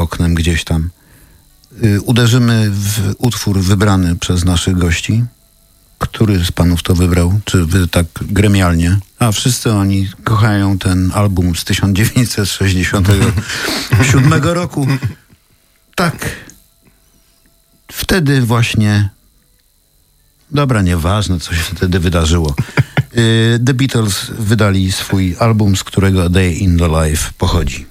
oknem gdzieś tam. Uderzymy w utwór wybrany przez naszych gości. Który z panów to wybrał? Czy wy tak gremialnie? A wszyscy oni kochają ten album z 1967 roku. Tak. Wtedy właśnie... Dobra, nieważne, co się wtedy wydarzyło. The Beatles wydali swój album, z którego A Day in the Life pochodzi.